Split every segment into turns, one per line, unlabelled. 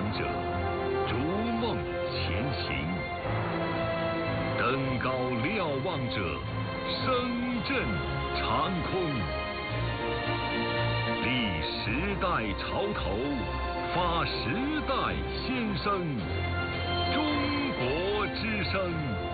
者，逐梦前行；登高瞭望者，声震长空。立时代潮头，发时代先声。中国之声。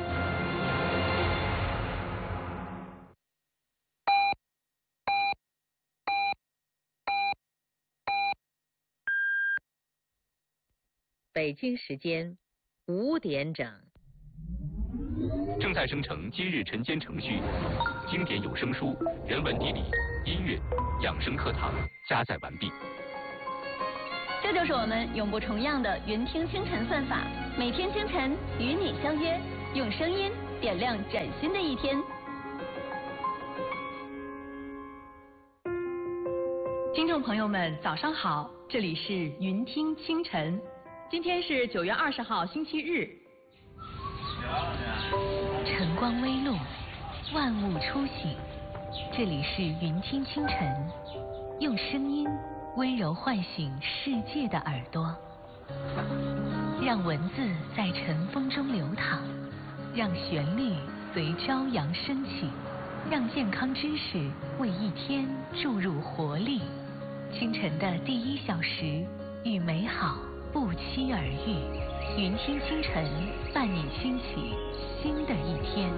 北京时间5点整。
正在生成今日晨间程序，经典有声书、人文地理、音乐、养生课堂加载完毕。
这就是我们永不重样的云听清晨算法，每天清晨与你相约，用声音点亮崭新的一天。
听众朋友们，早上好，这里是云听清晨，今天是9月20号，星期日。
晨光微露，万物初醒，这里是云听清晨，用声音温柔唤醒世界的耳朵，让文字在晨风中流淌，让旋律随朝阳升起，让健康知识为一天注入活力。清晨的第1小时，与美好不期而遇，云听清晨，伴你兴起新的一天。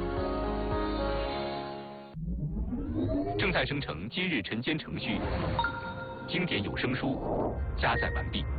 正在生成今日晨间程序，经典有声书加载完毕。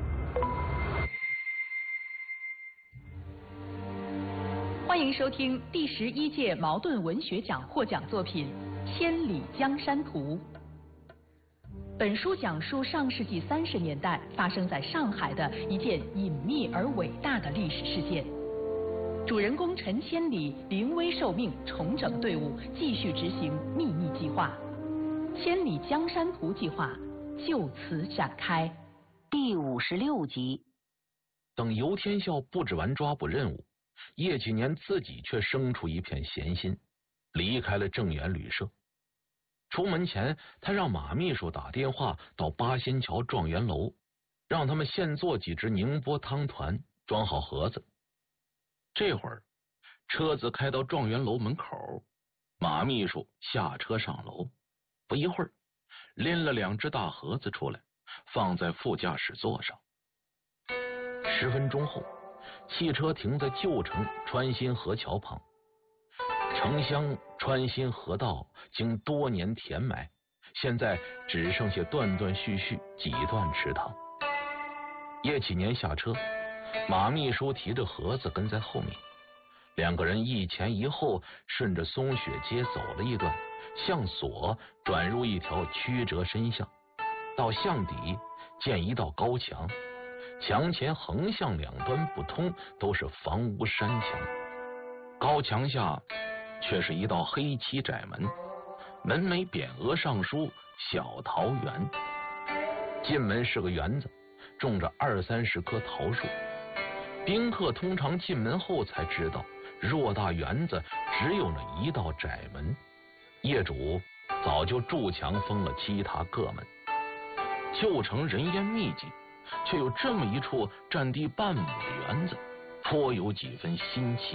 欢迎收听第11届茅盾文学奖获奖作品《千里江山图》。本书讲述上世纪30年代发生在上海的一件隐秘而伟大的历史事件。主人公陈千里临危受命，重整队伍，继续执行秘密计划。千里江山图计划就此展开。
第56集。
等游天笑布置完抓捕任务，叶启年自己却生出一片闲心，离开了正源旅社。出门前，他让马秘书打电话到八仙桥状元楼，让他们现做几只宁波汤团，装好盒子。这会儿，车子开到状元楼门口，马秘书下车上楼，不一会儿，拎了2只大盒子出来，放在副驾驶座上。10分钟后，汽车停在旧城川心河桥旁。城乡川心河道经多年填埋，现在只剩下断断续续几段池塘。叶启年下车，马秘书提着盒子跟在后面，2个人一前一后顺着松雪街走了一段，向左转入一条曲折深巷，到巷底见一道高墙，墙前横向2端不通，都是房屋山墙。高墙下却是一道黑漆窄门，门楣匾额上书小桃园。进门是个园子，种着20-30棵桃树。宾客通常进门后才知道，偌大园子只有那一道窄门，业主早就筑墙封了其他各门。旧城人烟密集，却有这么一处占地半亩的园子，颇有几分新奇。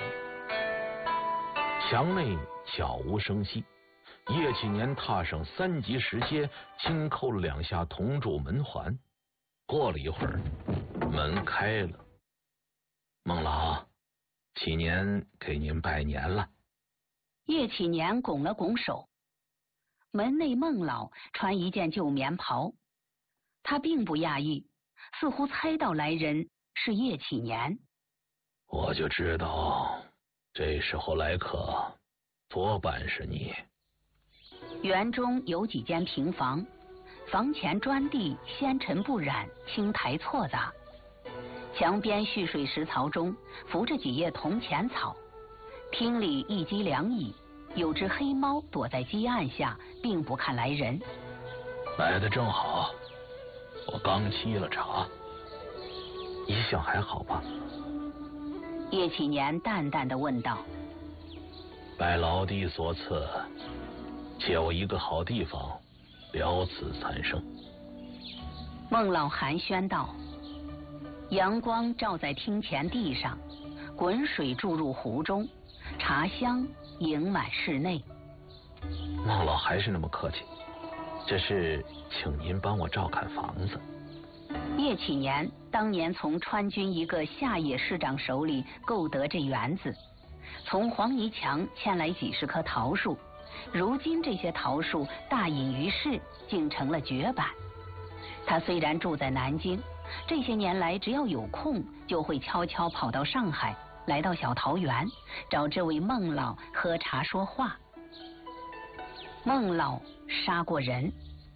墙内悄无声息，叶启年踏上3级石阶，轻扣了2下铜铸门环。过了一会儿，门开了。孟老，启年给您拜年了。
叶启年拱了拱手。门内孟老穿一件旧棉袍，他并不讶异，似乎猜到来人是叶启年。
我就知道这时候来客多半是你。
园中有几间平房，房前砖地纤尘不染，青苔错杂，墙边蓄水石槽中浮着几叶铜钱草。厅里一机2椅，有只黑猫躲在鸡案下，并不看来人。
来得正好，我刚沏了茶。一向还好吧？
叶启年淡淡地问道。
拜老弟所赐，借我一个好地方，了此残生。
孟老寒暄道。 阳光照在厅前地上，滚水注入壶中，茶香盈满室内。
孟老还是那么客气，这是请您帮我照看房子。
叶启年当年从川军一个下野市长手里购得这园子，从黄泥墙迁来几十棵桃树，如今这些桃树大隐于市，竟成了绝版。他虽然住在南京，这些年来只要有空就会悄悄跑到上海，来到小桃园找这位孟老喝茶说话。孟老杀过人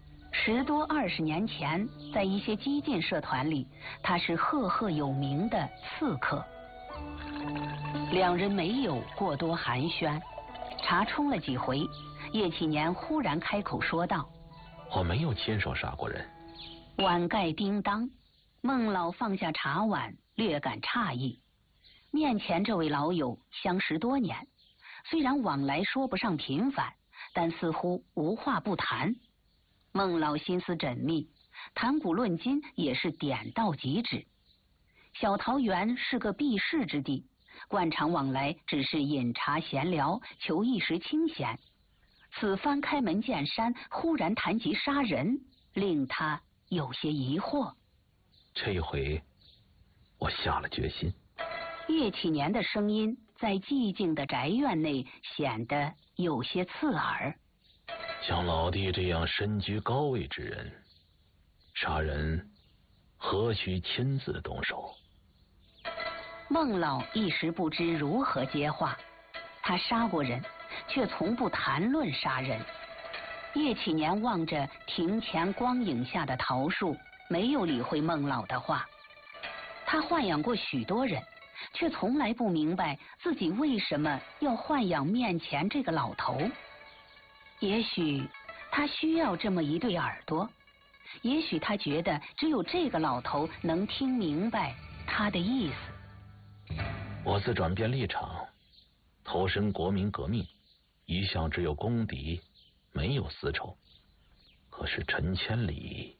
，10多20年前，在一些激进社团里，他是赫赫有名的刺客。两人没有过多寒暄，茶冲了几回，叶启年忽然开口说道：“
我没有亲手杀过人。”
碗盖叮当，孟老放下茶碗，略感诧异。面前这位老友相识多年，虽然往来说不上频繁，但似乎无话不谈。孟老心思缜密，谈古论今也是点到即止。小桃园是个避世之地，惯常往来只是饮茶闲聊，求一时清闲。此番开门见山，忽然谈及杀人，令他有些疑惑。
这一回我下了决心。
叶启年的声音在寂静的宅院内显得有些刺耳。
像老弟这样身居高位之人，杀人何须亲自动手？
孟老一时不知如何接话，他杀过人，却从不谈论杀人。叶启年望着庭前光影下的桃树，没有理会孟老的话。他豢养过许多人，却从来不明白自己为什么要豢养面前这个老头。也许他需要这么一对耳朵，也许他觉得只有这个老头能听明白他的意思。
我自转变立场，投身国民革命，一向只有公敌，没有私仇。可是陈千里，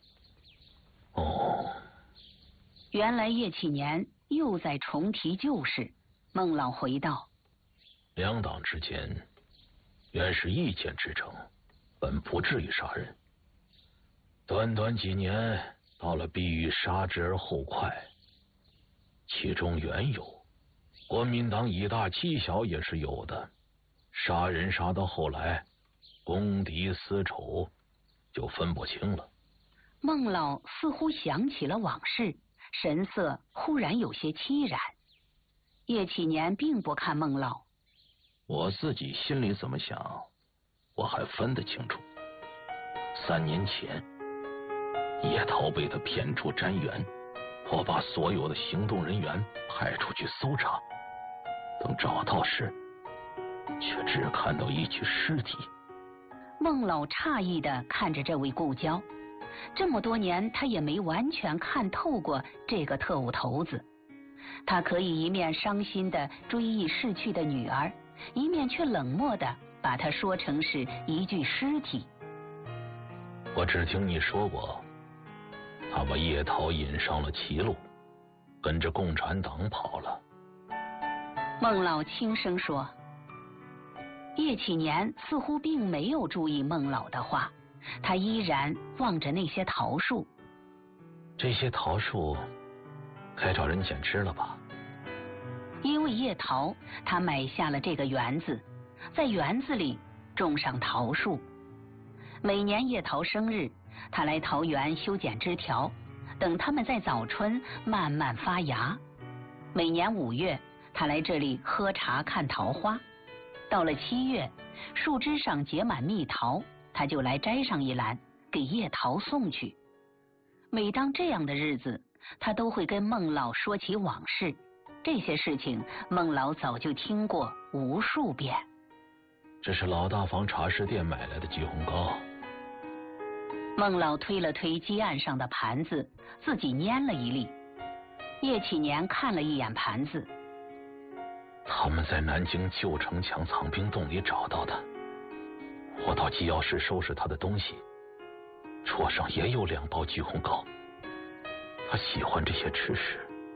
原来叶启年又在重提旧事。孟老回道：
两党之间原是意见之争，本不至于杀人。短短几年，到了必欲杀之而后快，其中缘由，国民党以大欺小也是有的。杀人杀到后来，公敌私仇就分不清了。
孟老似乎想起了往事，神色忽然有些凄然。叶启年并不看孟老，
我自己心里怎么想，我还分得清楚。3年前，叶桃被他骗出瞻园，我把所有的行动人员派出去搜查，等找到时，却只看到一具尸体。
孟老诧异地看着这位故交，这么多年他也没完全看透过这个特务头子。他可以一面伤心地追忆逝去的女儿，一面却冷漠地把他说成是一具尸体。
我只听你说过，他把叶桃引上了歧路，跟着共产党跑了。
孟老轻声说。叶启年似乎并没有注意孟老的话，他依然望着那些桃树。
这些桃树该找人捡吃了吧？
因为叶桃，他买下了这个园子，在园子里种上桃树。每年叶桃生日，他来桃园修剪枝条，等它们在早春慢慢发芽。每年5月，他来这里喝茶看桃花。到了7月，树枝上结满蜜桃，他就来摘上一篮，给叶桃送去。每当这样的日子，他都会跟孟老说起往事。这些事情，孟老早就听过无数遍。
这是老大房茶食店买来的菊红糕。
孟老推了推鸡案上的盘子，自己拈了一粒。叶启年看了一眼盘子。
他们在南京旧城墙藏兵洞里找到的。我到机要室收拾他的东西，桌上也有2包菊红糕。他喜欢这些吃食，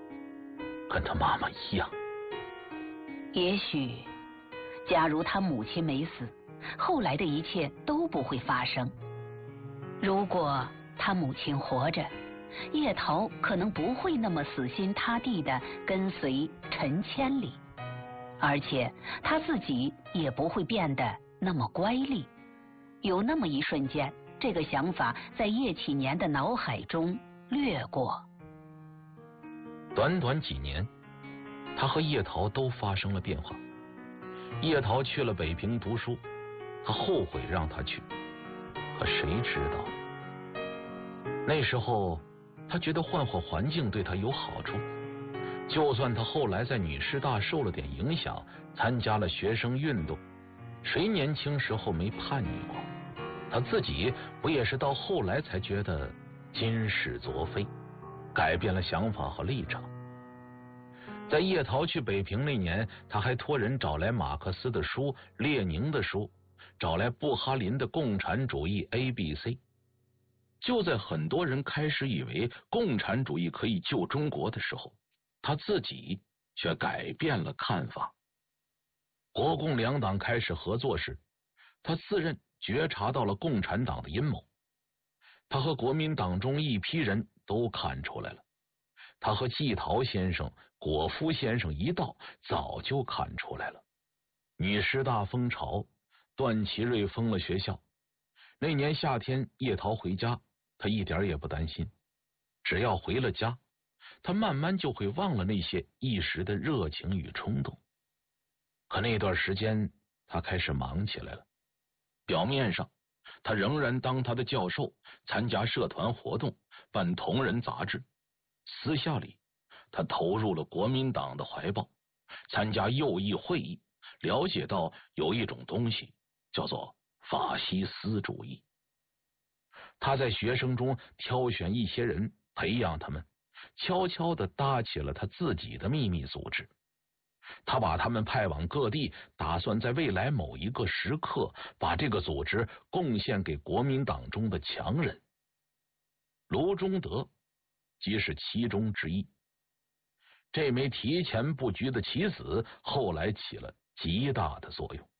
跟他妈妈一样。
也许，假如他母亲没死，后来的一切都不会发生。如果他母亲活着，叶桃可能不会那么死心塌地地跟随陈千里，而且他自己也不会变得那么乖戾。有那么一瞬间，这个想法在叶启年的脑海中掠过。
短短几年，他和叶桃都发生了变化。叶桃去了北平读书，他后悔让他去，可谁知道那时候他觉得换环境对他有好处。就算他后来在女师大受了点影响，参加了学生运动，谁年轻时候没叛逆过？他自己不也是到后来才觉得今是昨非，改变了想法和立场。在叶桃去北平那年，他还托人找来马克思的书、列宁的书，找来布哈林的《共产主义 ABC》。就在很多人开始以为共产主义可以救中国的时候，他自己却改变了看法。国共两党开始合作时，他自认觉察到了共产党的阴谋。他和国民党中一批人都看出来了，他和季陶先生、果夫先生一道早就看出来了。女师大风潮，段祺瑞封了学校。那年夏天，叶桃回家，他一点也不担心。只要回了家，他慢慢就会忘了那些一时的热情与冲动。可那段时间，他开始忙起来了。表面上，他仍然当他的教授，参加社团活动，办同人杂志。私下里，他投入了国民党的怀抱，参加右翼会议，了解到有一种东西叫做法西斯主义。他在学生中挑选一些人，培养他们，悄悄地搭起了他自己的秘密组织。他把他们派往各地，打算在未来某一个时刻把这个组织贡献给国民党中的强人。卢中德即是其中之一。这枚提前布局的棋子后来起了极大的作用。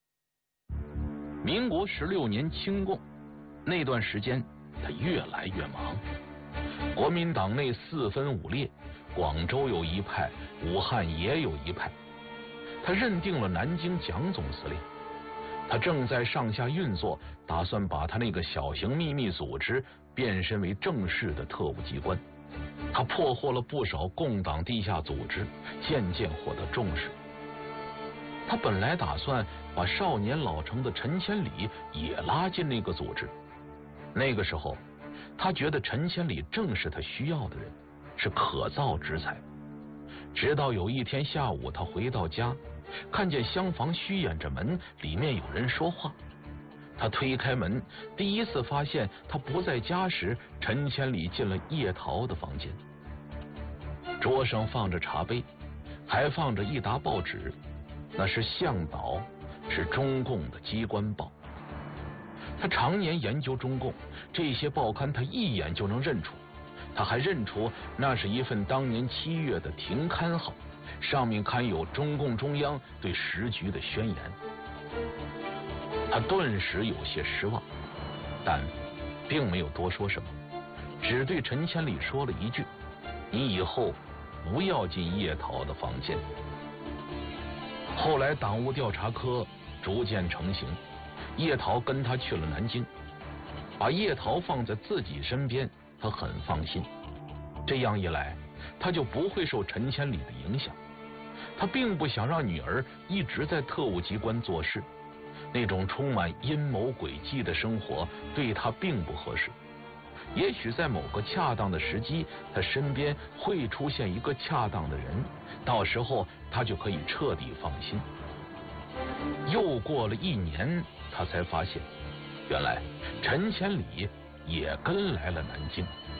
民国16年清共那段时间，他越来越忙。国民党内四分五裂，广州有一派，武汉也有一派。他认定了南京蒋总司令，他正在上下运作，打算把他那个小型秘密组织变身为正式的特务机关。他破获了不少共党地下组织，渐渐获得重视。他本来打算把少年老成的陈千里也拉进那个组织。那个时候，他觉得陈千里正是他需要的人，是可造之才。直到有一天下午，他回到家，看见厢房虚掩着门，里面有人说话。他推开门，第一次发现他不在家时，陈千里进了叶桃的房间。桌上放着茶杯，还放着一沓报纸，那是向导，是中共的机关报。他常年研究中共，这些报刊他一眼就能认出。他还认出那是一份当年7月的停刊号，上面刊有中共中央对时局的宣言。他顿时有些失望，但并没有多说什么，只对陈千里说了一句：“你以后不要进叶桃的房间。”后来党务调查科逐渐成型，叶桃跟他去了南京，把叶桃放在自己身边，他很放心。这样一来，他就不会受陈千里的影响。他并不想让女儿一直在特务机关做事，那种充满阴谋诡计的生活对他并不合适。也许在某个恰当的时机，他身边会出现一个恰当的人，到时候他就可以彻底放心。又过了1年，他才发现，原来陈千里也跟来了南京。